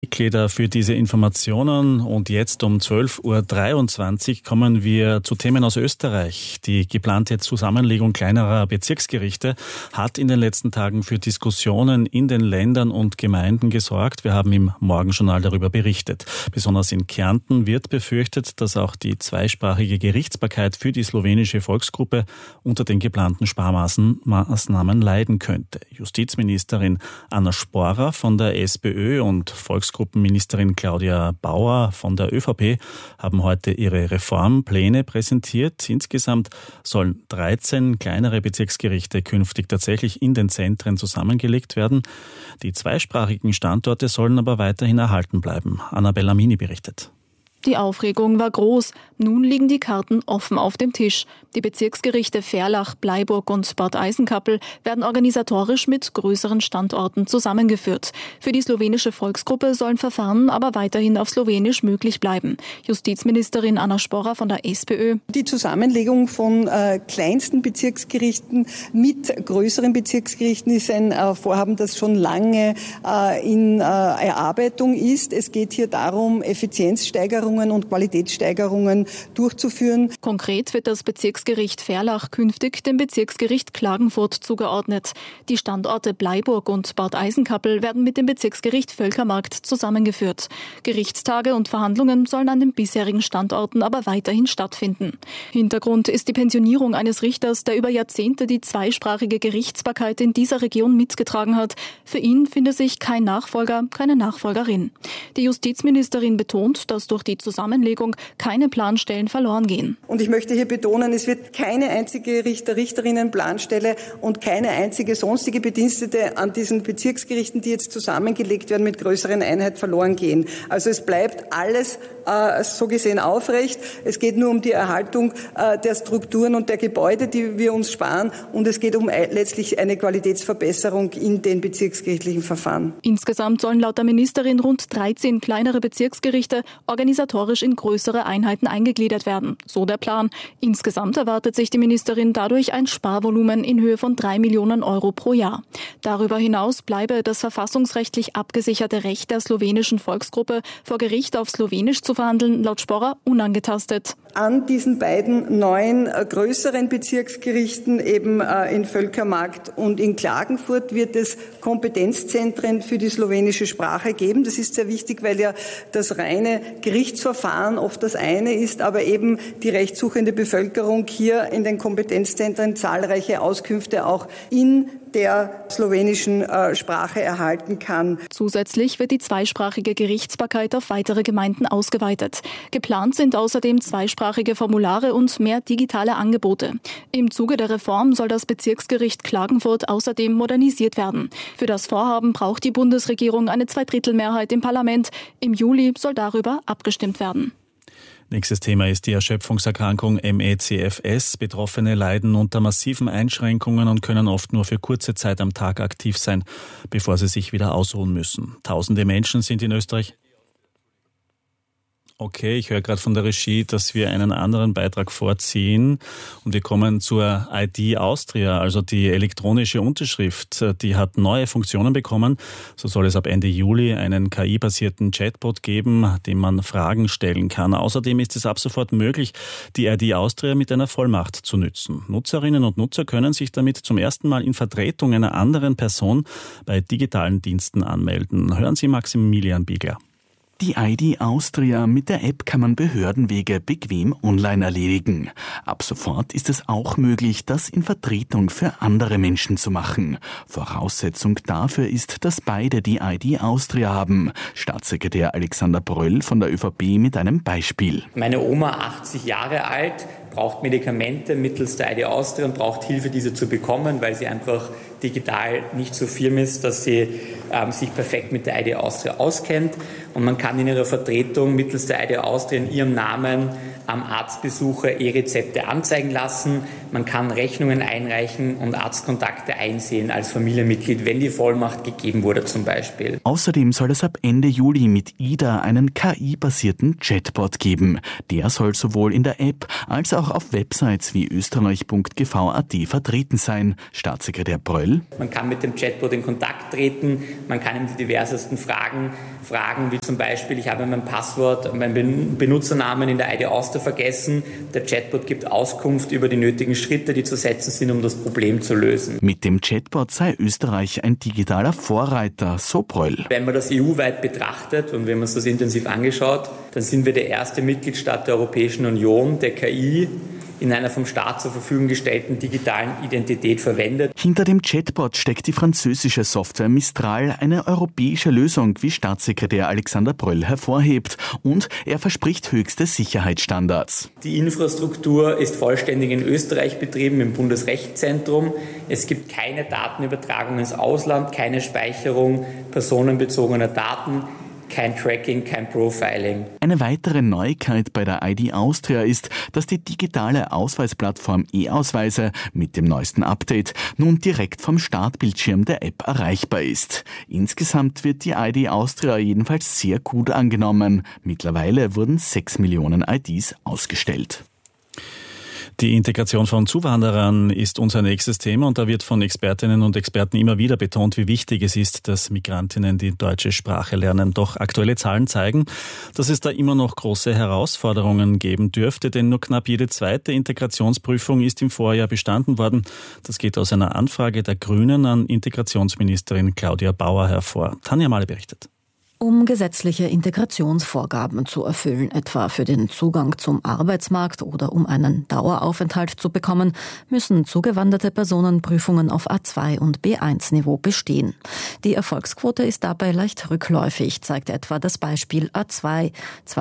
Mitglieder für diese Informationen und jetzt um 12.23 Uhr kommen wir zu Themen aus Österreich. Die geplante Zusammenlegung kleinerer Bezirksgerichte hat in den letzten Tagen für Diskussionen in den Ländern und Gemeinden gesorgt. Wir haben im Morgenjournal darüber berichtet. Besonders in Kärnten wird befürchtet, dass auch die zweisprachige Gerichtsbarkeit für die slowenische Volksgruppe unter den geplanten Sparmaßnahmen leiden könnte. Justizministerin Anna Sporer von der SPÖ und Volksgruppenministerin Claudia Bauer von der ÖVP haben heute ihre Reformpläne präsentiert. Insgesamt sollen 13 kleinere Bezirksgerichte künftig tatsächlich in den Zentren zusammengelegt werden. Die zweisprachigen Standorte sollen aber weiterhin erhalten bleiben. Annabella Mini berichtet. Die Aufregung war groß. Nun liegen die Karten offen auf dem Tisch. Die Bezirksgerichte Verlach, Bleiburg und Bad Eisenkappel werden organisatorisch mit größeren Standorten zusammengeführt. Für die slowenische Volksgruppe sollen Verfahren aber weiterhin auf Slowenisch möglich bleiben. Justizministerin Anna Sporer von der SPÖ. Die Zusammenlegung von kleinsten Bezirksgerichten mit größeren Bezirksgerichten ist ein Vorhaben, das schon lange in Erarbeitung ist. Es geht hier darum, Effizienzsteigerungen und Qualitätssteigerungen durchzuführen. Konkret wird das Bezirksgericht Verlach künftig dem Bezirksgericht Klagenfurt zugeordnet. Die Standorte Bleiburg und Bad Eisenkappel werden mit dem Bezirksgericht Völkermarkt zusammengeführt. Gerichtstage und Verhandlungen sollen an den bisherigen Standorten aber weiterhin stattfinden. Hintergrund ist die Pensionierung eines Richters, der über Jahrzehnte die zweisprachige Gerichtsbarkeit in dieser Region mitgetragen hat. Für ihn finde sich kein Nachfolger, keine Nachfolgerin. Die Justizministerin betont, dass durch die Zusammenlegung keine Planstellen verloren gehen. Und ich möchte hier betonen, es wird keine einzige Richterinnen-Planstelle und keine einzige sonstige Bedienstete an diesen Bezirksgerichten, die jetzt zusammengelegt werden, mit größeren Einheit verloren gehen. Also es bleibt alles so gesehen aufrecht. Es geht nur um die Erhaltung der Strukturen und der Gebäude, die wir uns sparen. Und es geht um letztlich eine Qualitätsverbesserung in den bezirksgerichtlichen Verfahren. Insgesamt sollen laut der Ministerin rund 13 kleinere Bezirksgerichte organisatorisch in größere Einheiten eingegliedert werden. So der Plan. Insgesamt erwartet sich die Ministerin dadurch ein Sparvolumen in Höhe von 3 Millionen Euro pro Jahr. Darüber hinaus bleibe das verfassungsrechtlich abgesicherte Recht der slowenischen Volksgruppe, vor Gericht auf Slowenisch zu verhandeln, laut Sporer unangetastet. An diesen beiden neuen größeren Bezirksgerichten, eben in Völkermarkt und in Klagenfurt, wird es Kompetenzzentren für die slowenische Sprache geben. Das ist sehr wichtig, weil ja das reine Gerichtsverfahren oft das eine ist, aber eben die rechtssuchende Bevölkerung hier in den Kompetenzzentren zahlreiche Auskünfte auch in der slowenischen Sprache erhalten kann. Zusätzlich wird die zweisprachige Gerichtsbarkeit auf weitere Gemeinden ausgeweitet. Geplant sind außerdem zweisprachige Formulare und mehr digitale Angebote. Im Zuge der Reform soll das Bezirksgericht Klagenfurt außerdem modernisiert werden. Für das Vorhaben braucht die Bundesregierung eine Zweidrittelmehrheit im Parlament. Im Juli soll darüber abgestimmt werden. Nächstes Thema ist die Erschöpfungserkrankung ME/CFS. Betroffene leiden unter massiven Einschränkungen und können oft nur für kurze Zeit am Tag aktiv sein, bevor sie sich wieder ausruhen müssen. Tausende Menschen sind in Österreich. Okay, ich höre gerade von der Regie, dass wir einen anderen Beitrag vorziehen und wir kommen zur ID Austria, also die elektronische Unterschrift. Die hat neue Funktionen bekommen. So soll es ab Ende Juli einen KI-basierten Chatbot geben, dem man Fragen stellen kann. Außerdem ist es ab sofort möglich, die ID Austria mit einer Vollmacht zu nützen. Nutzerinnen und Nutzer können sich damit zum ersten Mal in Vertretung einer anderen Person bei digitalen Diensten anmelden. Hören Sie Maximilian Biegler. Die ID Austria, mit der App kann man Behördenwege bequem online erledigen. Ab sofort ist es auch möglich, das in Vertretung für andere Menschen zu machen. Voraussetzung dafür ist, dass beide die ID Austria haben. Staatssekretär Alexander Bröll von der ÖVP mit einem Beispiel. Meine Oma, 80 Jahre alt, braucht Medikamente mittels der ID Austria und braucht Hilfe, diese zu bekommen, weil sie einfach digital nicht so firm ist, dass sie sich perfekt mit der ID Austria auskennt. Und man kann in ihrer Vertretung mittels der ID Austria in ihrem Namen am Arztbesuche E-Rezepte anzeigen lassen. Man kann Rechnungen einreichen und Arztkontakte einsehen als Familienmitglied, wenn die Vollmacht gegeben wurde zum Beispiel. Außerdem soll es ab Ende Juli mit IDA einen KI-basierten Chatbot geben. Der soll sowohl in der App als auch auf Websites wie österreich.gv.at vertreten sein. Staatssekretär Bröll. Man kann mit dem Chatbot in Kontakt treten Man kann ihm die diversesten Fragen, wie zum Beispiel, ich habe mein Passwort, meinen Benutzernamen in der ID Austria vergessen. Der Chatbot gibt Auskunft über die nötigen Schritte, die zu setzen sind, um das Problem zu lösen. Mit dem Chatbot sei Österreich ein digitaler Vorreiter, so Bröll. Wenn man das EU-weit betrachtet und wenn man es das intensiv angeschaut, dann sind wir der erste Mitgliedstaat der Europäischen Union, der KI in einer vom Staat zur Verfügung gestellten digitalen Identität verwendet. Hinter dem Chatbot steckt die französische Software Mistral, eine europäische Lösung, wie Staatssekretär Alexander Bröll hervorhebt. Und er verspricht höchste Sicherheitsstandards. Die Infrastruktur ist vollständig in Österreich betrieben, im Bundesrechtszentrum. Es gibt keine Datenübertragung ins Ausland, keine Speicherung personenbezogener Daten. Kein Tracking, kein Profiling. Eine weitere Neuigkeit bei der ID Austria ist, dass die digitale Ausweisplattform E-Ausweise mit dem neuesten Update nun direkt vom Startbildschirm der App erreichbar ist. Insgesamt wird die ID Austria jedenfalls sehr gut angenommen. Mittlerweile wurden 6 Millionen IDs ausgestellt. Die Integration von Zuwanderern ist unser nächstes Thema und da wird von Expertinnen und Experten immer wieder betont, wie wichtig es ist, dass Migrantinnen die deutsche Sprache lernen. Doch aktuelle Zahlen zeigen, dass es da immer noch große Herausforderungen geben dürfte, denn nur knapp jede zweite Integrationsprüfung ist im Vorjahr bestanden worden. Das geht aus einer Anfrage der Grünen an Integrationsministerin Claudia Bauer hervor. Tanja Mahle berichtet. Um gesetzliche Integrationsvorgaben zu erfüllen, etwa für den Zugang zum Arbeitsmarkt oder um einen Daueraufenthalt zu bekommen, müssen zugewanderte Personen Prüfungen auf A2 und B1-Niveau bestehen. Die Erfolgsquote ist dabei leicht rückläufig, zeigt etwa das Beispiel A2.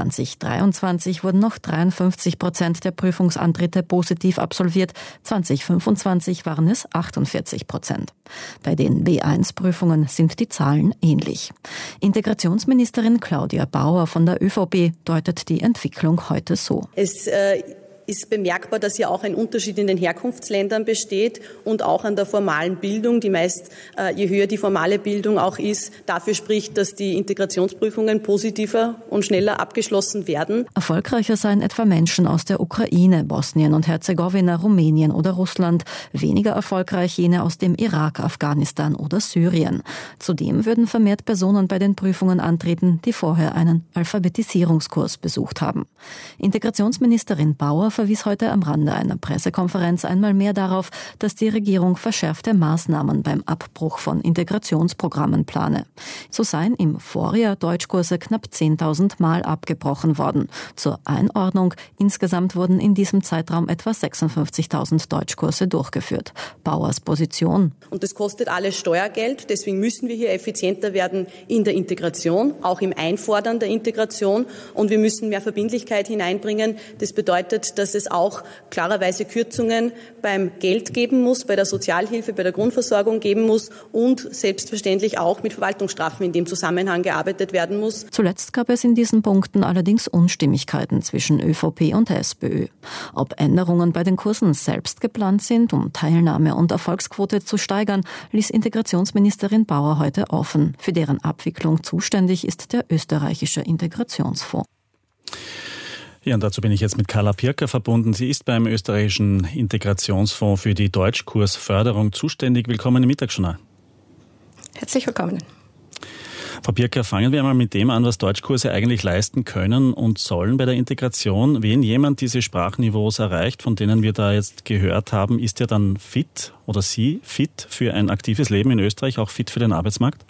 2023 wurden noch 53% der Prüfungsantritte positiv absolviert, 2025 waren es 48%. Bei den B1-Prüfungen sind die Zahlen ähnlich. Integrationsministerin Claudia Bauer von der ÖVP deutet die Entwicklung heute so. Es ist bemerkbar, dass hier auch ein Unterschied in den Herkunftsländern besteht und auch an der formalen Bildung, die meist, je höher die formale Bildung auch ist, dafür spricht, dass die Integrationsprüfungen positiver und schneller abgeschlossen werden. Erfolgreicher seien etwa Menschen aus der Ukraine, Bosnien und Herzegowina, Rumänien oder Russland, weniger erfolgreich jene aus dem Irak, Afghanistan oder Syrien. Zudem würden vermehrt Personen bei den Prüfungen antreten, die vorher einen Alphabetisierungskurs besucht haben. Integrationsministerin Bauer verwies heute am Rande einer Pressekonferenz einmal mehr darauf, dass die Regierung verschärfte Maßnahmen beim Abbruch von Integrationsprogrammen plane. So seien im Vorjahr Deutschkurse knapp 10.000 Mal abgebrochen worden. Zur Einordnung, insgesamt wurden in diesem Zeitraum etwa 56.000 Deutschkurse durchgeführt. Bauers Position. Und das kostet alles Steuergeld, deswegen müssen wir hier effizienter werden in der Integration, auch im Einfordern der Integration, und wir müssen mehr Verbindlichkeit hineinbringen. Das bedeutet, dass es auch klarerweise Kürzungen beim Geld geben muss, bei der Sozialhilfe, bei der Grundversorgung geben muss und selbstverständlich auch mit Verwaltungsstrafen in dem Zusammenhang gearbeitet werden muss. Zuletzt gab es in diesen Punkten allerdings Unstimmigkeiten zwischen ÖVP und SPÖ. Ob Änderungen bei den Kursen selbst geplant sind, um Teilnahme und Erfolgsquote zu steigern, ließ Integrationsministerin Bauer heute offen. Für deren Abwicklung zuständig ist der österreichische Integrationsfonds. Ja, und dazu bin ich jetzt mit Carla Pirker verbunden. Sie ist beim österreichischen Integrationsfonds für die Deutschkursförderung zuständig. Willkommen im Mittagsjournal. Herzlich willkommen. Frau Pirker, fangen wir mal mit dem an, was Deutschkurse eigentlich leisten können und sollen bei der Integration. Wenn jemand diese Sprachniveaus erreicht, von denen wir da jetzt gehört haben, ist er dann fit oder sie fit für ein aktives Leben in Österreich, auch fit für den Arbeitsmarkt?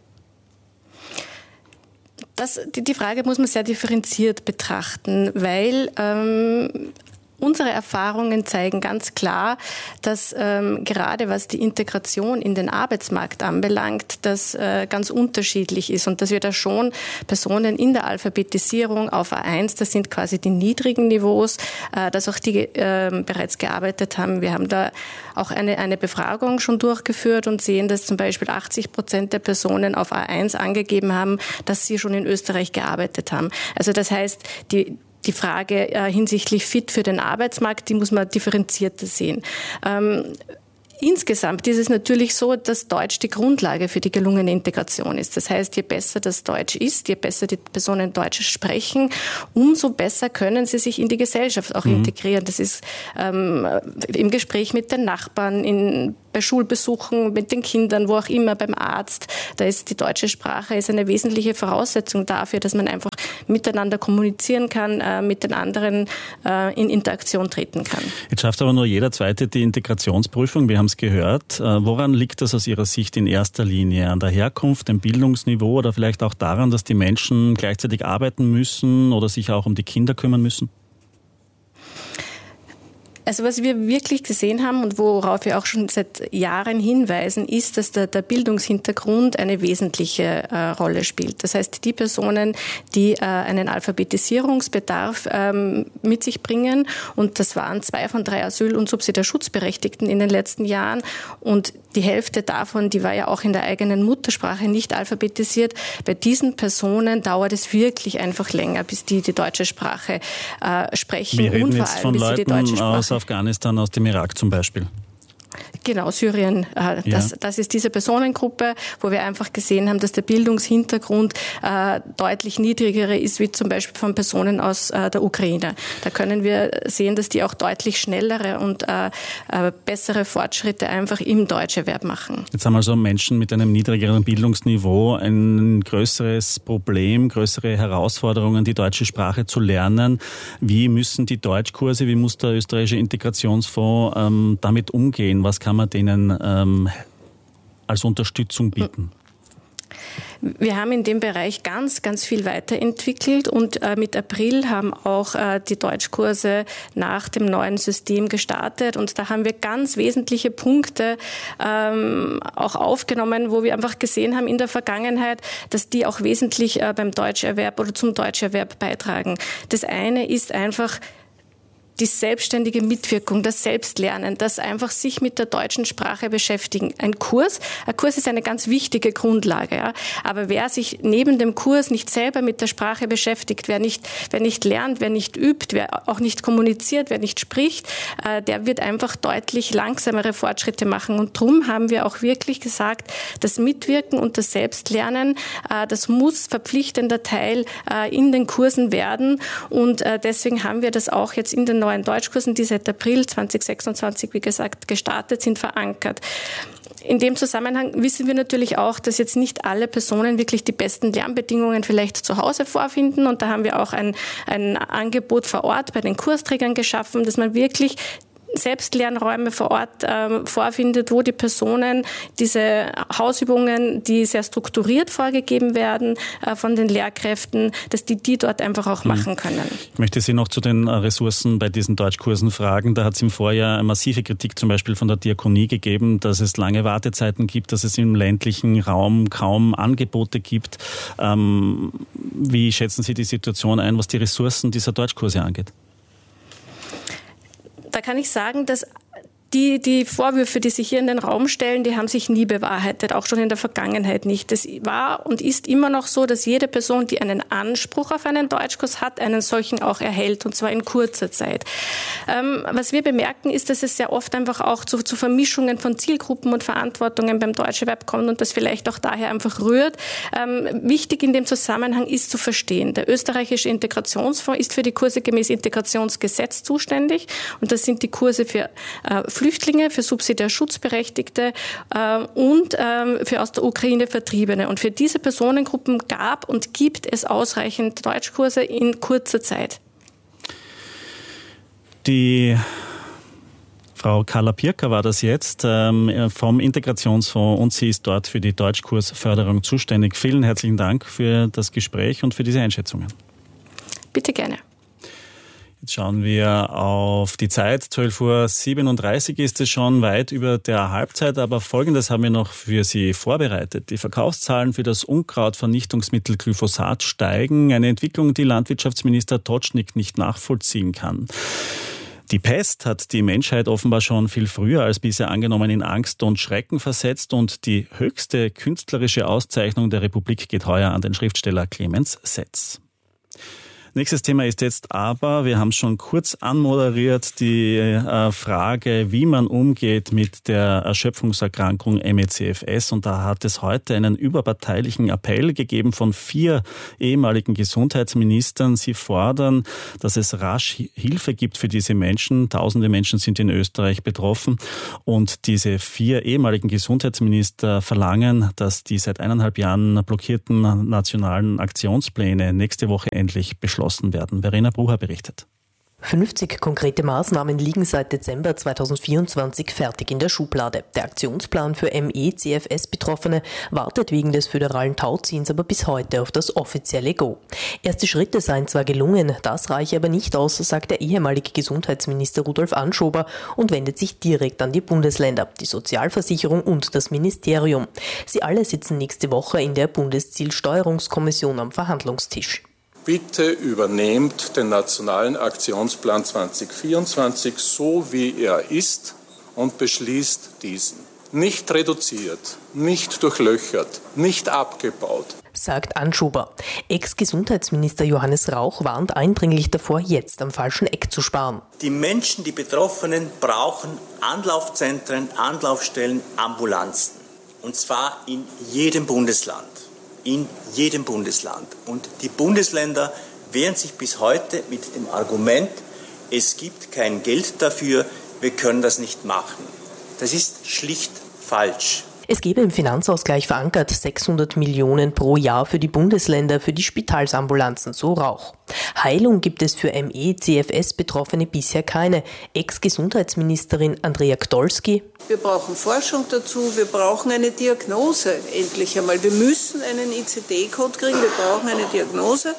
Die Frage muss man sehr differenziert betrachten, weil unsere Erfahrungen zeigen ganz klar, dass gerade was die Integration in den Arbeitsmarkt anbelangt, das ganz unterschiedlich ist und dass wir da schon Personen in der Alphabetisierung auf A1, das sind quasi die niedrigen Niveaus, dass auch die bereits gearbeitet haben. Wir haben da auch eine Befragung schon durchgeführt und sehen, dass zum Beispiel 80% der Personen auf A1 angegeben haben, dass sie schon in Österreich gearbeitet haben. Also das heißt, die Frage hinsichtlich fit für den Arbeitsmarkt, die muss man differenzierter sehen. Insgesamt ist es natürlich so, dass Deutsch die Grundlage für die gelungene Integration ist. Das heißt, je besser das Deutsch ist, je besser die Personen Deutsch sprechen, umso besser können sie sich in die Gesellschaft auch integrieren. Das ist im Gespräch mit den Nachbarn, bei Schulbesuchen, mit den Kindern, wo auch immer, beim Arzt. Da ist die deutsche Sprache eine wesentliche Voraussetzung dafür, dass man einfach miteinander kommunizieren kann, mit den anderen in Interaktion treten kann. Jetzt schafft aber nur jeder Zweite die Integrationsprüfung. Wir haben es gehört. Woran liegt das aus Ihrer Sicht in erster Linie? An der Herkunft, dem Bildungsniveau oder vielleicht auch daran, dass die Menschen gleichzeitig arbeiten müssen oder sich auch um die Kinder kümmern müssen? Also was wir wirklich gesehen haben und worauf wir auch schon seit Jahren hinweisen, ist, dass der Bildungshintergrund eine wesentliche Rolle spielt. Das heißt, die Personen, die einen Alphabetisierungsbedarf mit sich bringen, und das waren 2 von 3 Asyl- und Subsidiarschutzberechtigten in den letzten Jahren, und die Hälfte davon, die war ja auch in der eigenen Muttersprache nicht alphabetisiert. Bei diesen Personen dauert es wirklich einfach länger, bis die deutsche Sprache sprechen. Wir reden und vor jetzt allem, von bis sie die deutsche Leuten Sprache aus Afghanistan, aus dem Irak zum Beispiel. Genau, Syrien. Das ist diese Personengruppe, wo wir einfach gesehen haben, dass der Bildungshintergrund deutlich niedriger ist, wie zum Beispiel von Personen aus der Ukraine. Da können wir sehen, dass die auch deutlich schnellere und bessere Fortschritte einfach im Deutscherwerb machen. Jetzt haben also Menschen mit einem niedrigeren Bildungsniveau ein größeres Problem, größere Herausforderungen, die deutsche Sprache zu lernen. Wie müssen die Deutschkurse, wie muss der österreichische Integrationsfonds damit umgehen? Was kann man denen als Unterstützung bieten? Wir haben in dem Bereich ganz, ganz viel weiterentwickelt, und mit April haben auch die Deutschkurse nach dem neuen System gestartet, und da haben wir ganz wesentliche Punkte auch aufgenommen, wo wir einfach gesehen haben in der Vergangenheit, dass die auch wesentlich beim Deutscherwerb oder zum Deutscherwerb beitragen. Das eine ist einfach die selbstständige Mitwirkung, das Selbstlernen, das einfach sich mit der deutschen Sprache beschäftigen. Ein Kurs ist eine ganz wichtige Grundlage, ja. Aber wer sich neben dem Kurs nicht selber mit der Sprache beschäftigt, wer nicht lernt, wer nicht übt, wer auch nicht kommuniziert, wer nicht spricht, der wird einfach deutlich langsamere Fortschritte machen. Und darum haben wir auch wirklich gesagt, das Mitwirken und das Selbstlernen, das muss verpflichtender Teil in den Kursen werden. Und deswegen haben wir das auch jetzt in den neuen Deutschkursen, die seit April 2026, wie gesagt, gestartet sind, verankert. In dem Zusammenhang wissen wir natürlich auch, dass jetzt nicht alle Personen wirklich die besten Lernbedingungen vielleicht zu Hause vorfinden. Und da haben wir auch ein Angebot vor Ort bei den Kursträgern geschaffen, dass man wirklich Selbstlernräume vor Ort vorfindet, wo die Personen diese Hausübungen, die sehr strukturiert vorgegeben werden von den Lehrkräften, dass die dort einfach auch machen können. Ich möchte Sie noch zu den Ressourcen bei diesen Deutschkursen fragen. Da hat es im Vorjahr eine massive Kritik zum Beispiel von der Diakonie gegeben, dass es lange Wartezeiten gibt, dass es im ländlichen Raum kaum Angebote gibt. Wie schätzen Sie die Situation ein, was die Ressourcen dieser Deutschkurse angeht? Da kann ich sagen, dass die Vorwürfe, die sich hier in den Raum stellen, die haben sich nie bewahrheitet, auch schon in der Vergangenheit nicht. Es war und ist immer noch so, dass jede Person, die einen Anspruch auf einen Deutschkurs hat, einen solchen auch erhält, und zwar in kurzer Zeit. Was wir bemerken, ist, dass es sehr oft einfach auch zu Vermischungen von Zielgruppen und Verantwortungen beim Deutscherwerb kommt und das vielleicht auch daher einfach rührt. Wichtig in dem Zusammenhang ist zu verstehen, der österreichische Integrationsfonds ist für die Kurse gemäß Integrationsgesetz zuständig, und das sind die Kurse für Flüchtlinge, für Subsidiarschutzberechtigte und für aus der Ukraine Vertriebene. Und für diese Personengruppen gab und gibt es ausreichend Deutschkurse in kurzer Zeit. Die Frau Carla Pirker war das jetzt vom Integrationsfonds, und sie ist dort für die Deutschkursförderung zuständig. Vielen herzlichen Dank für das Gespräch und für diese Einschätzungen. Bitte gerne. Jetzt schauen wir auf die Zeit. 12:37 Uhr ist es schon, weit über der Halbzeit. Aber Folgendes haben wir noch für Sie vorbereitet. Die Verkaufszahlen für das Unkrautvernichtungsmittel Glyphosat steigen. Eine Entwicklung, die Landwirtschaftsminister Totschnig nicht nachvollziehen kann. Die Pest hat die Menschheit offenbar schon viel früher als bisher angenommen in Angst und Schrecken versetzt. Und die höchste künstlerische Auszeichnung der Republik geht heuer an den Schriftsteller Clemens Setz. Nächstes Thema ist jetzt aber, wir haben schon kurz anmoderiert, die Frage, wie man umgeht mit der Erschöpfungserkrankung ME/CFS. Und da hat es heute einen überparteilichen Appell gegeben von 4 ehemaligen Gesundheitsministern. Sie fordern, dass es rasch Hilfe gibt für diese Menschen. Tausende Menschen sind in Österreich betroffen. Und diese 4 ehemaligen Gesundheitsminister verlangen, dass die seit 1,5 Jahren blockierten nationalen Aktionspläne nächste Woche endlich beschlossen werden. Verena Brucher berichtet. 50 konkrete Maßnahmen liegen seit Dezember 2024 fertig in der Schublade. Der Aktionsplan für ME/CFS-Betroffene wartet wegen des föderalen Tauziehens aber bis heute auf das offizielle Go. Erste Schritte seien zwar gelungen, das reiche aber nicht aus, sagt der ehemalige Gesundheitsminister Rudolf Anschober und wendet sich direkt an die Bundesländer, die Sozialversicherung und das Ministerium. Sie alle sitzen nächste Woche in der Bundeszielsteuerungskommission am Verhandlungstisch. Bitte übernehmt den Nationalen Aktionsplan 2024 so, wie er ist und beschließt diesen. Nicht reduziert, nicht durchlöchert, nicht abgebaut, sagt Anschober. Ex-Gesundheitsminister Johannes Rauch warnt eindringlich davor, jetzt am falschen Eck zu sparen. Die Menschen, die Betroffenen, brauchen Anlaufzentren, Anlaufstellen, Ambulanzen. Und zwar in jedem Bundesland. In jedem Bundesland. Und die Bundesländer wehren sich bis heute mit dem Argument, es gibt kein Geld dafür, wir können das nicht machen. Das ist schlicht falsch. Es gebe im Finanzausgleich verankert 600 Millionen pro Jahr für die Bundesländer für die Spitalsambulanzen, so Rauch. Heilung gibt es für ME/CFS-Betroffene bisher keine. Ex-Gesundheitsministerin Andrea Gdolski: Wir brauchen Forschung dazu, wir brauchen eine Diagnose endlich einmal. Wir müssen einen ICD-Code kriegen, wir brauchen eine Diagnose.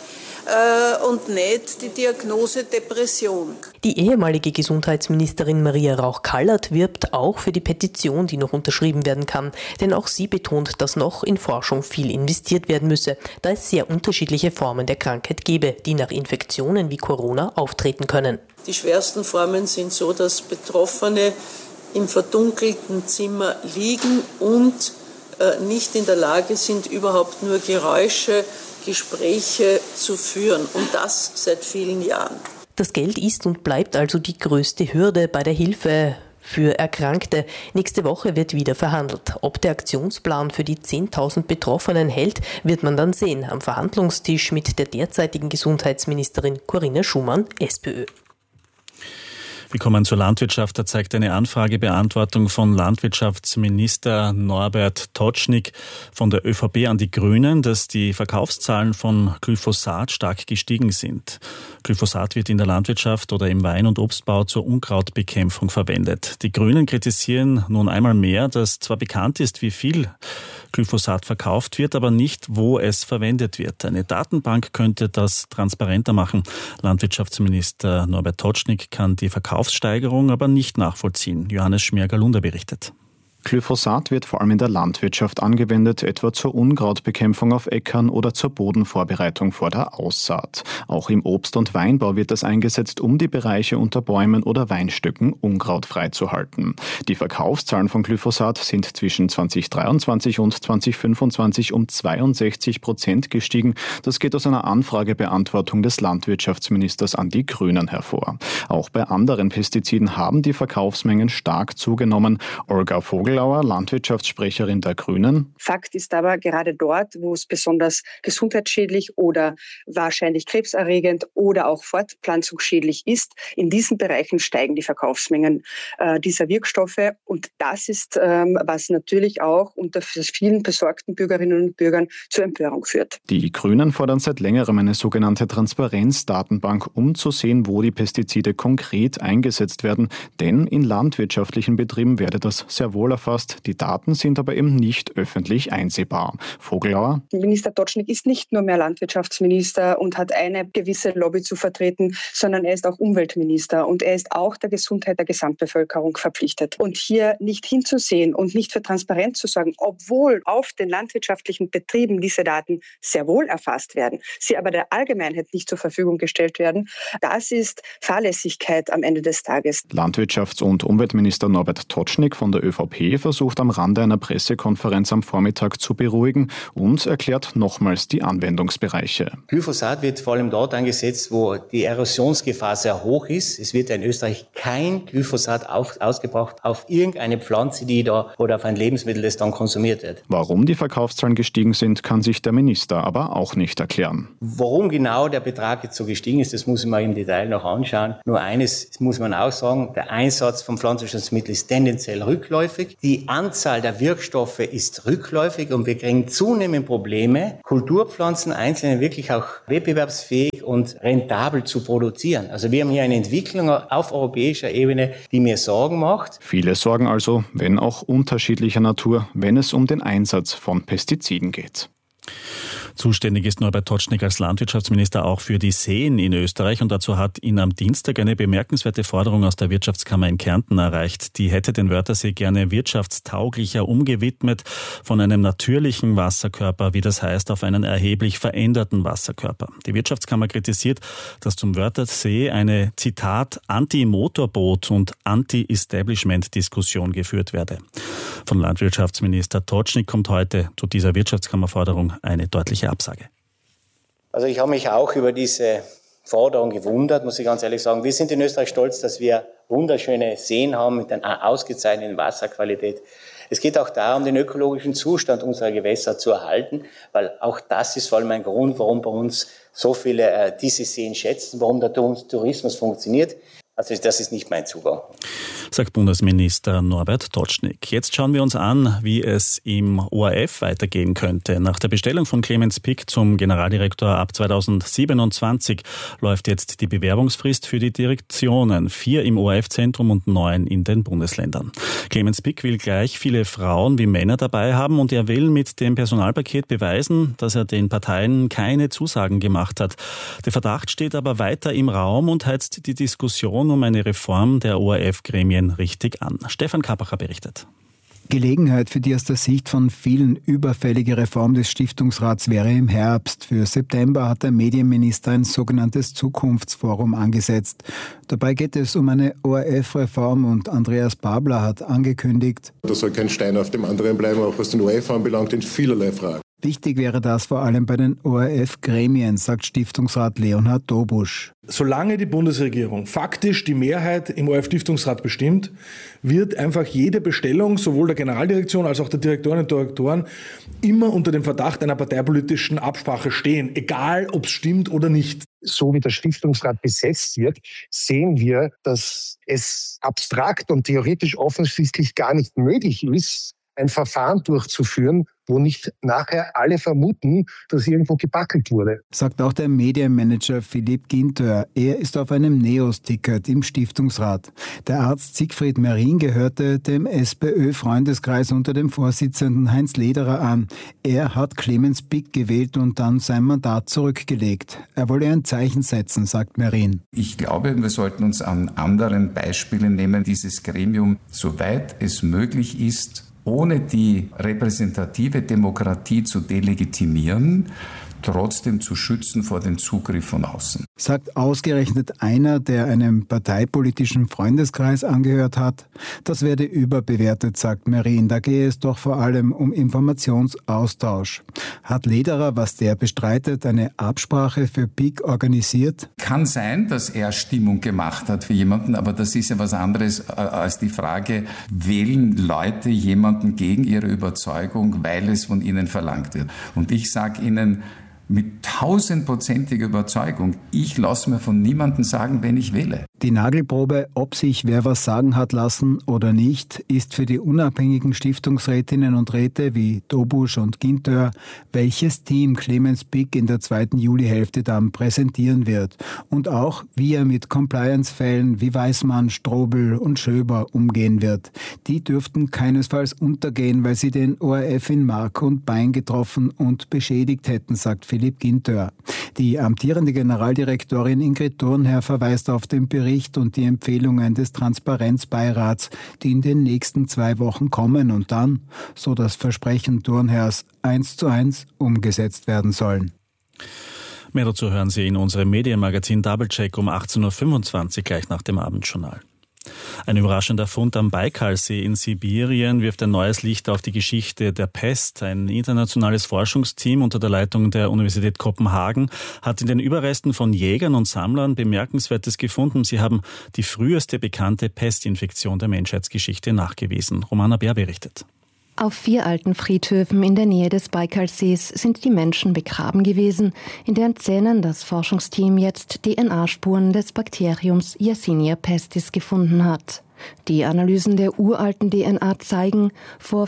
Und nicht die Diagnose Depression. Die ehemalige Gesundheitsministerin Maria Rauch-Kallert wirbt auch für die Petition, die noch unterschrieben werden kann. Denn auch sie betont, dass noch in Forschung viel investiert werden müsse, da es sehr unterschiedliche Formen der Krankheit gebe, die nach Infektionen wie Corona auftreten können. Die schwersten Formen sind so, dass Betroffene im verdunkelten Zimmer liegen und nicht in der Lage sind, überhaupt nur Gespräche zu führen, und das seit vielen Jahren. Das Geld ist und bleibt also die größte Hürde bei der Hilfe für Erkrankte. Nächste Woche wird wieder verhandelt. Ob der Aktionsplan für die 10.000 Betroffenen hält, wird man dann sehen am Verhandlungstisch mit der derzeitigen Gesundheitsministerin Corinna Schumann, SPÖ. Wir kommen zur Landwirtschaft. Da zeigt eine Anfragebeantwortung von Landwirtschaftsminister Norbert Totschnig von der ÖVP an die Grünen, dass die Verkaufszahlen von Glyphosat stark gestiegen sind. Glyphosat wird in der Landwirtschaft oder im Wein- und Obstbau zur Unkrautbekämpfung verwendet. Die Grünen kritisieren nun einmal mehr, dass zwar bekannt ist, wie viel Glyphosat verkauft wird, aber nicht, wo es verwendet wird. Eine Datenbank könnte das transparenter machen. Landwirtschaftsminister Norbert Totschnig kann die Verkaufssteigerung aber nicht nachvollziehen. Johannes Schmerger-Lunder berichtet. Glyphosat wird vor allem in der Landwirtschaft angewendet, etwa zur Unkrautbekämpfung auf Äckern oder zur Bodenvorbereitung vor der Aussaat. Auch im Obst- und Weinbau wird es eingesetzt, um die Bereiche unter Bäumen oder Weinstöcken unkrautfrei zu halten. Die Verkaufszahlen von Glyphosat sind zwischen 2023 und 2025 um 62% gestiegen. Das geht aus einer Anfragebeantwortung des Landwirtschaftsministers an die Grünen hervor. Auch bei anderen Pestiziden haben die Verkaufsmengen stark zugenommen. Olga Vogelauer, Landwirtschaftssprecherin der Grünen. Fakt ist aber, gerade dort, wo es besonders gesundheitsschädlich oder wahrscheinlich krebserregend oder auch fortpflanzungsschädlich ist, in diesen Bereichen steigen die Verkaufsmengen dieser Wirkstoffe. Und das ist, was natürlich auch unter vielen besorgten Bürgerinnen und Bürgern zur Empörung führt. Die Grünen fordern seit längerem eine sogenannte Transparenzdatenbank, um zu sehen, wo die Pestizide konkret eingesetzt werden. Denn in landwirtschaftlichen Betrieben werde das sehr wohl erfasst. Die Daten sind aber eben nicht öffentlich einsehbar. Vogelauer. Minister Totschnig ist nicht nur mehr Landwirtschaftsminister und hat eine gewisse Lobby zu vertreten, sondern er ist auch Umweltminister und er ist auch der Gesundheit der Gesamtbevölkerung verpflichtet. Und hier nicht hinzusehen und nicht für Transparenz zu sorgen, obwohl auf den landwirtschaftlichen Betrieben diese Daten sehr wohl erfasst werden, sie aber der Allgemeinheit nicht zur Verfügung gestellt werden, das ist Fahrlässigkeit am Ende des Tages. Landwirtschafts- und Umweltminister Norbert Totschnig von der ÖVP ÖVP versucht am Rande einer Pressekonferenz am Vormittag zu beruhigen und erklärt nochmals die Anwendungsbereiche. Glyphosat wird vor allem dort eingesetzt, wo die Erosionsgefahr sehr hoch ist. Es wird in Österreich kein Glyphosat ausgebracht auf irgendeine Pflanze, die da oder auf ein Lebensmittel, das dann konsumiert wird. Warum die Verkaufszahlen gestiegen sind, kann sich der Minister aber auch nicht erklären. Warum genau der Betrag jetzt so gestiegen ist, das muss ich mir im Detail noch anschauen. Nur eines muss man auch sagen, der Einsatz von Pflanzenschutzmitteln ist tendenziell rückläufig. Die Anzahl der Wirkstoffe ist rückläufig und wir kriegen zunehmend Probleme, Kulturpflanzen einzeln wirklich auch wettbewerbsfähig und rentabel zu produzieren. Also wir haben hier eine Entwicklung auf europäischer Ebene, die mir Sorgen macht. Viele Sorgen also, wenn auch unterschiedlicher Natur, wenn es um den Einsatz von Pestiziden geht. Zuständig ist Norbert Totschnig als Landwirtschaftsminister auch für die Seen in Österreich und dazu hat ihn am Dienstag eine bemerkenswerte Forderung aus der Wirtschaftskammer in Kärnten erreicht. Die hätte den Wörthersee gerne wirtschaftstauglicher umgewidmet von einem natürlichen Wasserkörper, wie das heißt, auf einen erheblich veränderten Wasserkörper. Die Wirtschaftskammer kritisiert, dass zum Wörthersee eine, Zitat, Anti-Motorboot- und Anti-Establishment-Diskussion geführt werde. Von Landwirtschaftsminister Totschnig kommt heute zu dieser Wirtschaftskammerforderung eine deutliche Absage. Also ich habe mich auch über diese Forderung gewundert, muss ich ganz ehrlich sagen. Wir sind in Österreich stolz, dass wir wunderschöne Seen haben mit einer ausgezeichneten Wasserqualität. Es geht auch darum, den ökologischen Zustand unserer Gewässer zu erhalten, weil auch das ist vor allem ein Grund, warum bei uns so viele diese Seen schätzen, warum der Tourismus funktioniert. Also das ist nicht mein Zugang. Sagt Bundesminister Norbert Totschnig. Jetzt schauen wir uns an, wie es im ORF weitergehen könnte. Nach der Bestellung von Clemens Pick zum Generaldirektor ab 2027 läuft jetzt die Bewerbungsfrist für die Direktionen. 4 im ORF-Zentrum und 9 in den Bundesländern. Clemens Pick will gleich viele Frauen wie Männer dabei haben und er will mit dem Personalpaket beweisen, dass er den Parteien keine Zusagen gemacht hat. Der Verdacht steht aber weiter im Raum und heizt die Diskussion um eine Reform der ORF-Gremien richtig an. Stefan Kappacher berichtet. Gelegenheit für die aus der Sicht von vielen überfällige Reform des Stiftungsrats wäre im Herbst. Für September hat der Medienminister ein sogenanntes Zukunftsforum angesetzt. Dabei geht es um eine ORF-Reform und Andreas Babler hat angekündigt: Da soll kein Stein auf dem anderen bleiben, auch was den ORF anbelangt, in vielerlei Fragen. Wichtig wäre das vor allem bei den ORF-Gremien, sagt Stiftungsrat Leonhard Dobusch. Solange die Bundesregierung faktisch die Mehrheit im ORF-Stiftungsrat bestimmt, wird einfach jede Bestellung, sowohl der Generaldirektion als auch der Direktorinnen und Direktoren, immer unter dem Verdacht einer parteipolitischen Absprache stehen, egal ob es stimmt oder nicht. So wie der Stiftungsrat besetzt wird, sehen wir, dass es abstrakt und theoretisch offensichtlich gar nicht möglich ist, ein Verfahren durchzuführen, wo nicht nachher alle vermuten, dass irgendwo gebackelt wurde. Sagt auch der Medienmanager Philipp Ginter. Er ist auf einem NEOS-Ticket im Stiftungsrat. Der Arzt Siegfried Merin gehörte dem SPÖ-Freundeskreis unter dem Vorsitzenden Heinz Lederer an. Er hat Clemens Pick gewählt und dann sein Mandat zurückgelegt. Er wolle ein Zeichen setzen, sagt Merin. Ich glaube, wir sollten uns an anderen Beispielen nehmen, dieses Gremium, soweit es möglich ist, ohne die repräsentative Demokratie zu delegitimieren, trotzdem zu schützen vor dem Zugriff von außen. Sagt ausgerechnet einer, der einem parteipolitischen Freundeskreis angehört hat. Das werde überbewertet, sagt Merin. Da gehe es doch vor allem um Informationsaustausch. Hat Lederer, was der bestreitet, eine Absprache für Pick organisiert? Kann sein, dass er Stimmung gemacht hat für jemanden, aber das ist ja was anderes als die Frage, wählen Leute jemanden gegen ihre Überzeugung, weil es von ihnen verlangt wird. Und ich sage Ihnen, mit 1000%iger Überzeugung, ich lasse mir von niemandem sagen, wen ich wähle. Die Nagelprobe, ob sich wer was sagen hat lassen oder nicht, ist für die unabhängigen Stiftungsrätinnen und Räte wie Dobusch und Ginter, welches Team Clemens Pick in der 2. Julihälfte dann präsentieren wird. Und auch, wie er mit Compliance-Fällen wie Weismann, Strobel und Schöber umgehen wird. Die dürften keinesfalls untergehen, weil sie den ORF in Mark und Bein getroffen und beschädigt hätten, sagt Philipp Ginter. Die amtierende Generaldirektorin Ingrid Thurnherr verweist auf den Bericht und die Empfehlungen des Transparenzbeirats, die in den nächsten 2 Wochen kommen und dann, so das Versprechen Thurnherrs, 1:1 umgesetzt werden sollen. Mehr dazu hören Sie in unserem Medienmagazin Doublecheck um 18.25 Uhr gleich nach dem Abendjournal. Ein überraschender Fund am Baikalsee in Sibirien wirft ein neues Licht auf die Geschichte der Pest. Ein internationales Forschungsteam unter der Leitung der Universität Kopenhagen hat in den Überresten von Jägern und Sammlern Bemerkenswertes gefunden. Sie haben die früheste bekannte Pestinfektion der Menschheitsgeschichte nachgewiesen. Romana Bär berichtet. Auf 4 alten Friedhöfen in der Nähe des Baikalsees sind die Menschen begraben gewesen, in deren Zähnen das Forschungsteam jetzt DNA-Spuren des Bakteriums Yersinia pestis gefunden hat. Die Analysen der uralten DNA zeigen, vor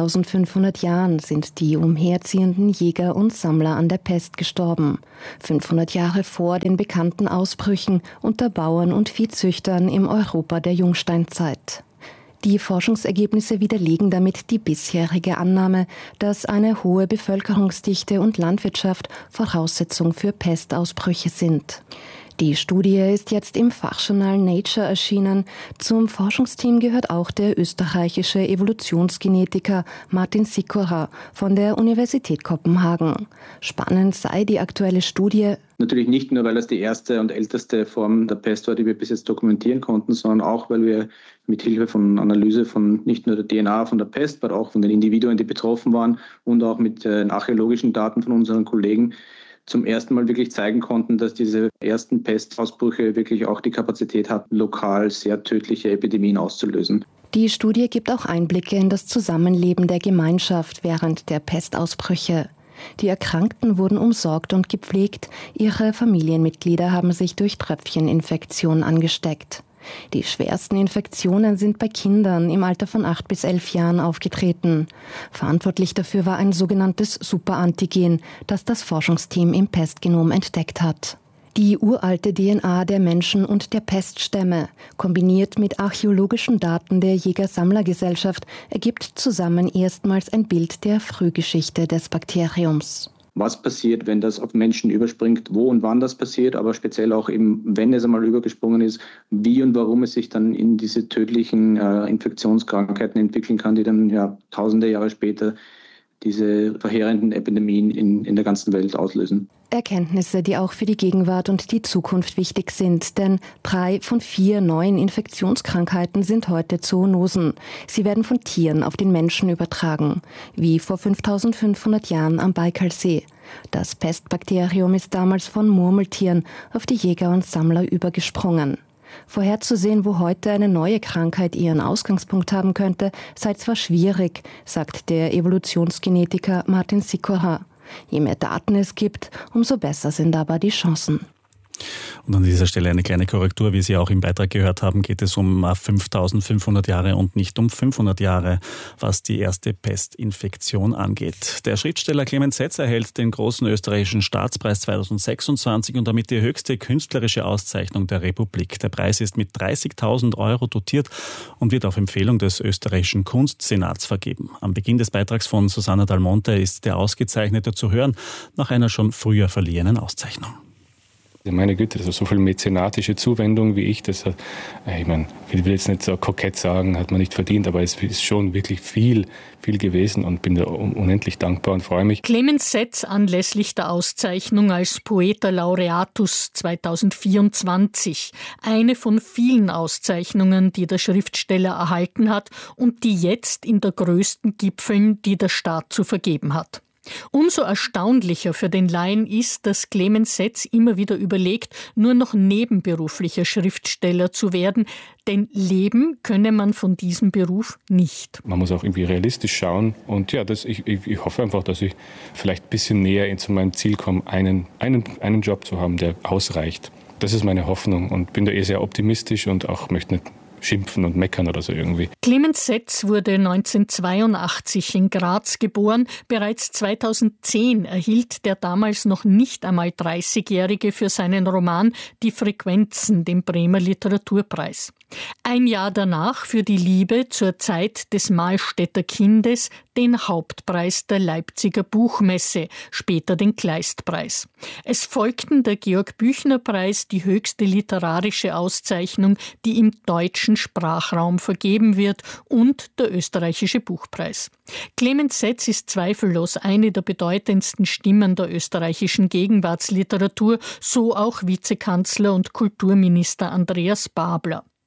5500 Jahren sind die umherziehenden Jäger und Sammler an der Pest gestorben. 500 Jahre vor den bekannten Ausbrüchen unter Bauern und Viehzüchtern im Europa der Jungsteinzeit. Die Forschungsergebnisse widerlegen damit die bisherige Annahme, dass eine hohe Bevölkerungsdichte und Landwirtschaft Voraussetzung für Pestausbrüche sind. Die Studie ist jetzt im Fachjournal Nature erschienen. Zum Forschungsteam gehört auch der österreichische Evolutionsgenetiker Martin Sikora von der Universität Kopenhagen. Spannend sei die aktuelle Studie. Natürlich nicht nur, weil das die erste und älteste Form der Pest war, die wir bis jetzt dokumentieren konnten, sondern auch, weil wir mit Hilfe von Analyse von nicht nur der DNA von der Pest, aber auch von den Individuen, die betroffen waren und auch mit archäologischen Daten von unseren Kollegen zum ersten Mal wirklich zeigen konnten, dass diese ersten Pestausbrüche wirklich auch die Kapazität hatten, lokal sehr tödliche Epidemien auszulösen. Die Studie gibt auch Einblicke in das Zusammenleben der Gemeinschaft während der Pestausbrüche. Die Erkrankten wurden umsorgt und gepflegt, ihre Familienmitglieder haben sich durch Tröpfcheninfektion angesteckt. Die schwersten Infektionen sind bei Kindern im Alter von 8 bis 11 Jahren aufgetreten. Verantwortlich dafür war ein sogenanntes Superantigen, das das Forschungsteam im Pestgenom entdeckt hat. Die uralte DNA der Menschen und der Peststämme, kombiniert mit archäologischen Daten der Jäger-Sammler-Gesellschaft, ergibt zusammen erstmals ein Bild der Frühgeschichte des Bakteriums. Was passiert, wenn das auf Menschen überspringt, wo und wann das passiert, aber speziell auch eben, wenn es einmal übergesprungen ist, wie und warum es sich dann in diese tödlichen Infektionskrankheiten entwickeln kann, die dann tausende Jahre später diese verheerenden Epidemien in der ganzen Welt auslösen. Erkenntnisse, die auch für die Gegenwart und die Zukunft wichtig sind, denn 3 von 4 neuen Infektionskrankheiten sind heute Zoonosen. Sie werden von Tieren auf den Menschen übertragen, wie vor 5500 Jahren am Baikalsee. Das Pestbakterium ist damals von Murmeltieren auf die Jäger und Sammler übergesprungen. Vorherzusehen, wo heute eine neue Krankheit ihren Ausgangspunkt haben könnte, sei zwar schwierig, sagt der Evolutionsgenetiker Martin Sikora. Je mehr Daten es gibt, umso besser sind aber die Chancen. Und an dieser Stelle eine kleine Korrektur. Wie Sie auch im Beitrag gehört haben, geht es um 5500 Jahre und nicht um 500 Jahre, was die erste Pestinfektion angeht. Der Schriftsteller Clemens Setz erhält den großen österreichischen Staatspreis 2026 und damit die höchste künstlerische Auszeichnung der Republik. Der Preis ist mit 30.000 € dotiert und wird auf Empfehlung des österreichischen Kunstsenats vergeben. Am Beginn des Beitrags von Susanna Dalmonte ist der Ausgezeichnete zu hören, nach einer schon früher verliehenen Auszeichnung. Meine Güte, das ist so viel mäzenatische Zuwendung wie ich. Das hat, ich meine, ich will jetzt nicht so kokett sagen, hat man nicht verdient, aber es ist schon wirklich viel gewesen und bin da unendlich dankbar und freue mich. Clemens Setz anlässlich der Auszeichnung als Poeta Laureatus 2024. Eine von vielen Auszeichnungen, die der Schriftsteller erhalten hat und die jetzt in der größten Gipfeln, die der Staat zu vergeben hat. Umso erstaunlicher für den Laien ist, dass Clemens Setz immer wieder überlegt, nur noch nebenberuflicher Schriftsteller zu werden, denn leben könne man von diesem Beruf nicht. Man muss auch irgendwie realistisch schauen und ja, ich hoffe einfach, dass ich vielleicht ein bisschen näher zu meinem Ziel komme, einen Job zu haben, der ausreicht. Das ist meine Hoffnung und bin da sehr optimistisch und auch möchte nicht schimpfen und meckern oder so irgendwie. Clemens Setz wurde 1982 in Graz geboren. Bereits 2010 erhielt der damals noch nicht einmal 30-Jährige für seinen Roman Die Frequenzen den Bremer Literaturpreis. Ein Jahr danach für die Liebe zur Zeit des Mahlstädter Kindes den Hauptpreis der Leipziger Buchmesse, später den Kleistpreis. Es folgten der Georg-Büchner-Preis, die höchste literarische Auszeichnung, die im deutschen Sprachraum vergeben wird, und der österreichische Buchpreis. Clemens Setz ist zweifellos eine der bedeutendsten Stimmen der österreichischen Gegenwartsliteratur, so auch Vizekanzler und Kulturminister Andreas Babler.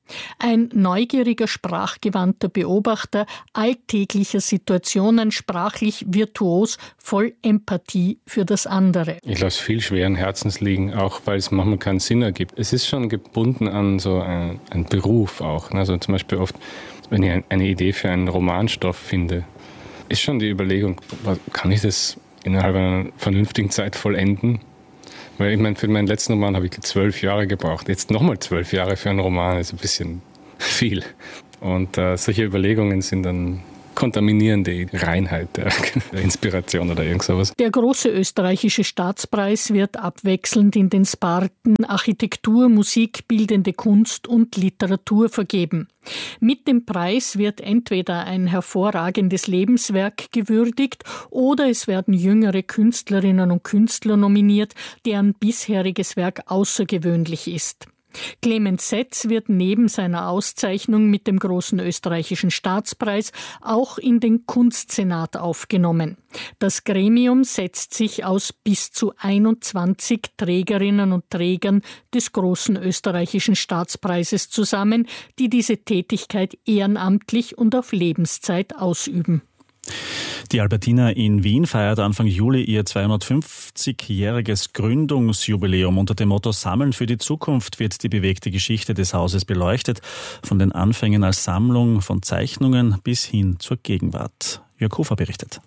Ein neugieriger, sprachgewandter Beobachter alltäglicher Situationen, sprachlich virtuos, voll Empathie für das andere. Ich lasse viel schweren Herzens liegen, auch weil es manchmal keinen Sinn ergibt. Es ist schon gebunden an so einen Beruf auch. Also zum Beispiel oft, wenn ich eine Idee für einen Romanstoff finde, ist schon die Überlegung, kann ich das innerhalb einer vernünftigen Zeit vollenden? Weil ich meine, für meinen letzten Roman habe ich 12 Jahre gebraucht. Jetzt nochmal 12 Jahre für einen Roman ist ein bisschen viel. Und solche Überlegungen sind dann kontaminieren die Reinheit der Inspiration oder irgend sowas. Der große österreichische Staatspreis wird abwechselnd in den Sparten Architektur, Musik, Bildende Kunst und Literatur vergeben. Mit dem Preis wird entweder ein hervorragendes Lebenswerk gewürdigt oder es werden jüngere Künstlerinnen und Künstler nominiert, deren bisheriges Werk außergewöhnlich ist. Clemens Setz wird neben seiner Auszeichnung mit dem großen österreichischen Staatspreis auch in den Kunstsenat aufgenommen. Das Gremium setzt sich aus bis zu 21 Trägerinnen und Trägern des großen österreichischen Staatspreises zusammen, die diese Tätigkeit ehrenamtlich und auf Lebenszeit ausüben. Die Albertina in Wien feiert Anfang Juli ihr 250-jähriges Gründungsjubiläum. Unter dem Motto Sammeln für die Zukunft wird die bewegte Geschichte des Hauses beleuchtet, von den Anfängen als Sammlung von Zeichnungen bis hin zur Gegenwart. Jörg Hofer berichtet.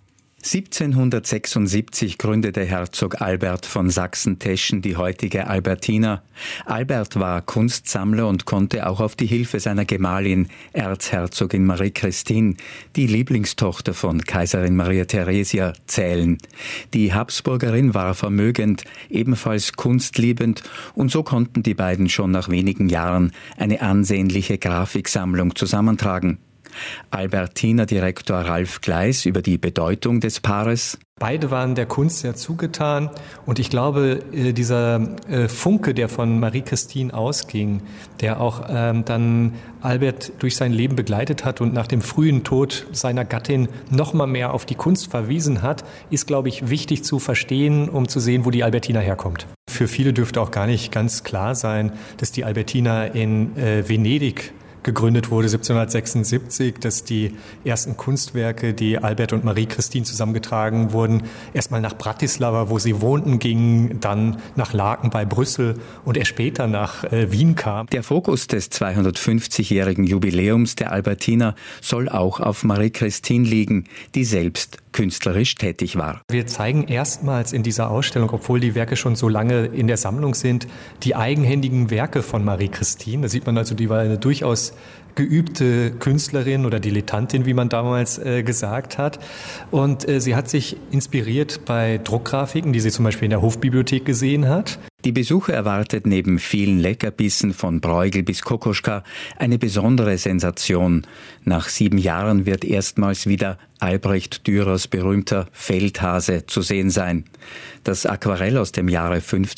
1776 gründete Herzog Albert von Sachsen-Teschen die heutige Albertina. Albert war Kunstsammler und konnte auch auf die Hilfe seiner Gemahlin, Erzherzogin Marie Christine, die Lieblingstochter von Kaiserin Maria Theresia, zählen. Die Habsburgerin war vermögend, ebenfalls kunstliebend, und so konnten die beiden schon nach wenigen Jahren eine ansehnliche Grafiksammlung zusammentragen. Albertina-Direktor Ralf Gleis über die Bedeutung des Paares. Beide waren der Kunst sehr zugetan und ich glaube, dieser Funke, der von Marie-Christine ausging, der auch dann Albert durch sein Leben begleitet hat und nach dem frühen Tod seiner Gattin noch mal mehr auf die Kunst verwiesen hat, ist, glaube ich, wichtig zu verstehen, um zu sehen, wo die Albertina herkommt. Für viele dürfte auch gar nicht ganz klar sein, dass die Albertina in Venedig gegründet wurde 1776, dass die ersten Kunstwerke, die Albert und Marie Christine zusammengetragen wurden, erstmal nach Bratislava, wo sie wohnten, gingen, dann nach Laeken bei Brüssel und erst später nach Wien kam. Der Fokus des 250-jährigen Jubiläums der Albertina soll auch auf Marie Christine liegen, die selbst künstlerisch tätig war. Wir zeigen erstmals in dieser Ausstellung, obwohl die Werke schon so lange in der Sammlung sind, die eigenhändigen Werke von Marie Christine. Da sieht man also, die war eine durchaus geübte Künstlerin oder Dilettantin, wie man damals gesagt hat. Und sie hat sich inspiriert bei Druckgrafiken, die sie zum Beispiel in der Hofbibliothek gesehen hat. Die Besucher erwartet neben vielen Leckerbissen von Bruegel bis Kokoschka eine besondere Sensation. Nach 7 Jahren wird erstmals wieder Albrecht Dürers berühmter Feldhase zu sehen sein. Das Aquarell aus dem Jahre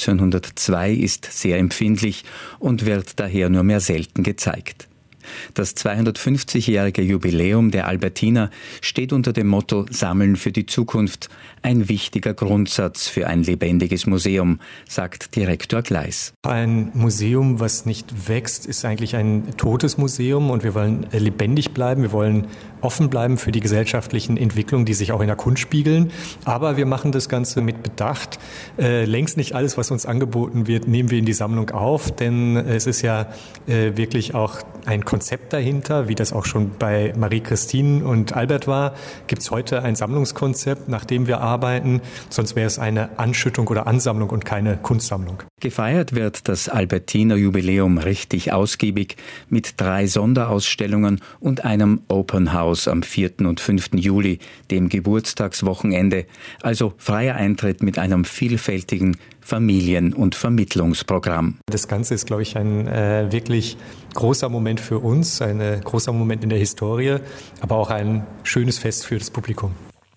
1502 ist sehr empfindlich und wird daher nur mehr selten gezeigt. Das 250-jährige Jubiläum der Albertina steht unter dem Motto Sammeln für die Zukunft. Ein wichtiger Grundsatz für ein lebendiges Museum, sagt Direktor Gleis. Ein Museum, was nicht wächst, ist eigentlich ein totes Museum und wir wollen lebendig bleiben. Wir wollen offen bleiben für die gesellschaftlichen Entwicklungen, die sich auch in der Kunst spiegeln. Aber wir machen das Ganze mit Bedacht. Längst nicht alles, was uns angeboten wird, nehmen wir in die Sammlung auf, denn es ist ja wirklich auch ein Konzept dahinter, wie das auch schon bei Marie Christine und Albert war. Gibt es heute ein Sammlungskonzept, nach dem wir arbeiten, sonst wäre es eine Anschüttung oder Ansammlung und keine Kunstsammlung. Gefeiert wird das Albertina Jubiläum richtig ausgiebig mit 3 Sonderausstellungen und einem Open House am 4. und 5. Juli, dem Geburtstagswochenende, also freier Eintritt mit einem vielfältigen Familien- und Vermittlungsprogramm. Das Ganze ist, glaube ich, ein wirklich großer Moment für uns, ein großer Moment in der Historie, aber auch ein schönes Fest für das Publikum.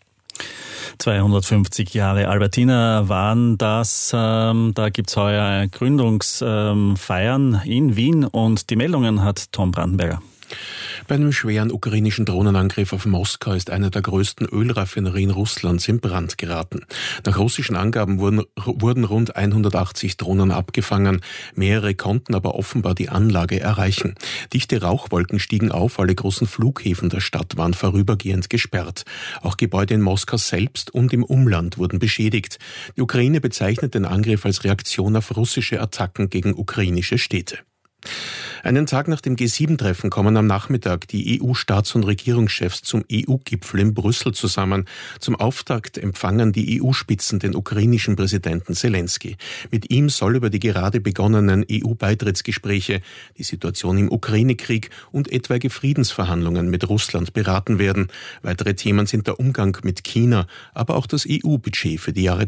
250 Jahre Albertina waren das. Da gibt's heuer Gründungsfeiern in Wien und die Meldungen hat Tom Brandenberger. Bei einem schweren ukrainischen Drohnenangriff auf Moskau ist eine der größten Ölraffinerien Russlands in Brand geraten. Nach russischen Angaben wurden rund 180 Drohnen abgefangen. Mehrere konnten aber offenbar die Anlage erreichen. Dichte Rauchwolken stiegen auf, alle großen Flughäfen der Stadt waren vorübergehend gesperrt. Auch Gebäude in Moskau selbst und im Umland wurden beschädigt. Die Ukraine bezeichnet den Angriff als Reaktion auf russische Attacken gegen ukrainische Städte. Einen Tag nach dem G7-Treffen kommen am Nachmittag die EU-Staats- und Regierungschefs zum EU-Gipfel in Brüssel zusammen. Zum Auftakt empfangen die EU-Spitzen den ukrainischen Präsidenten Zelensky. Mit ihm soll über die gerade begonnenen EU-Beitrittsgespräche, die Situation im Ukraine-Krieg und etwaige Friedensverhandlungen mit Russland beraten werden. Weitere Themen sind der Umgang mit China, aber auch das EU-Budget für die Jahre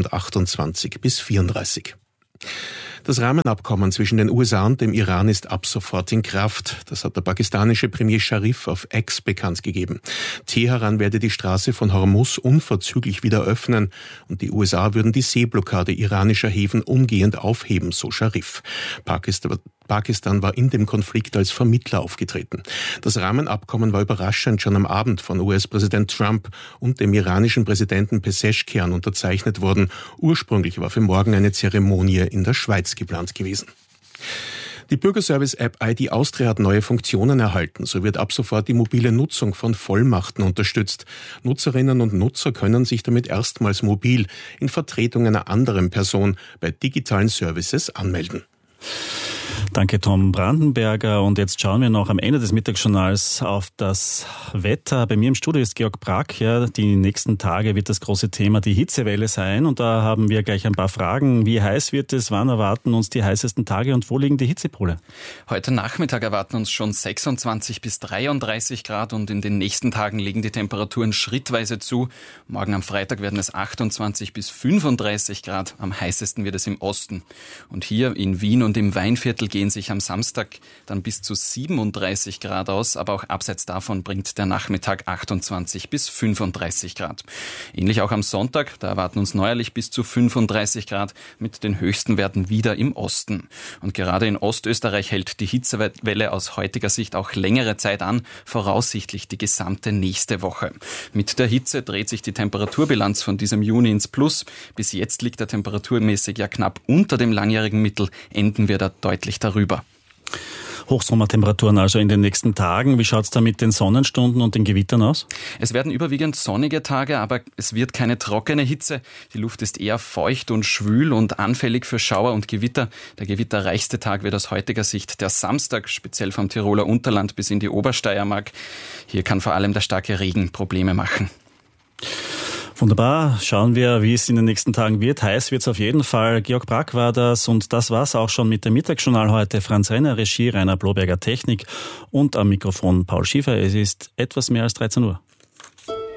2028 bis 2034. Das Rahmenabkommen zwischen den USA und dem Iran ist ab sofort in Kraft. Das hat der pakistanische Premier Sharif auf X bekannt gegeben. Teheran werde die Straße von Hormuz unverzüglich wieder öffnen und die USA würden die Seeblockade iranischer Häfen umgehend aufheben, so Sharif. Pakistan war in dem Konflikt als Vermittler aufgetreten. Das Rahmenabkommen war überraschend schon am Abend von US-Präsident Trump und dem iranischen Präsidenten Pezeshkian unterzeichnet worden. Ursprünglich war für morgen eine Zeremonie in der Schweiz geplant gewesen. Die Bürgerservice-App ID Austria hat neue Funktionen erhalten. So wird ab sofort die mobile Nutzung von Vollmachten unterstützt. Nutzerinnen und Nutzer können sich damit erstmals mobil in Vertretung einer anderen Person bei digitalen Services anmelden. Danke, Tom Brandenberger. Und jetzt schauen wir noch am Ende des Mittagsjournals auf das Wetter. Bei mir im Studio ist Georg Brack. Ja, die nächsten Tage wird das große Thema die Hitzewelle sein. Und da haben wir gleich ein paar Fragen. Wie heiß wird es? Wann erwarten uns die heißesten Tage? Und wo liegen die Hitzepole? Heute Nachmittag erwarten uns schon 26 bis 33 Grad. Und in den nächsten Tagen legen die Temperaturen schrittweise zu. Morgen am Freitag werden es 28 bis 35 Grad. Am heißesten wird es im Osten. Und hier in Wien und im Weinviertel gehen sich am Samstag dann bis zu 37 Grad aus, aber auch abseits davon bringt der Nachmittag 28 bis 35 Grad. Ähnlich auch am Sonntag, da erwarten uns neuerlich bis zu 35 Grad mit den höchsten Werten wieder im Osten. Und gerade in Ostösterreich hält die Hitzewelle aus heutiger Sicht auch längere Zeit an, voraussichtlich die gesamte nächste Woche. Mit der Hitze dreht sich die Temperaturbilanz von diesem Juni ins Plus. Bis jetzt liegt er temperaturmäßig ja knapp unter dem langjährigen Mittel, enden wir da deutlich darüber. Hochsommertemperaturen also in den nächsten Tagen. Wie schaut es da mit den Sonnenstunden und den Gewittern aus? Es werden überwiegend sonnige Tage, aber es wird keine trockene Hitze. Die Luft ist eher feucht und schwül und anfällig für Schauer und Gewitter. Der gewitterreichste Tag wird aus heutiger Sicht der Samstag, speziell vom Tiroler Unterland bis in die Obersteiermark. Hier kann vor allem der starke Regen Probleme machen. Wunderbar. Schauen wir, wie es in den nächsten Tagen wird. Heiß wird es auf jeden Fall. Georg Brack war das und das war's auch schon mit dem Mittagsjournal heute. Franz Renner, Regie, Rainer Bloberger, Technik und am Mikrofon Paul Schiefer. Es ist etwas mehr als 13 Uhr.